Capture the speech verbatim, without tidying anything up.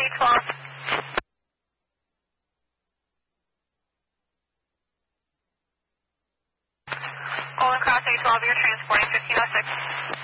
twelve. Golden Cross A twelve, you're transporting fifteen oh six.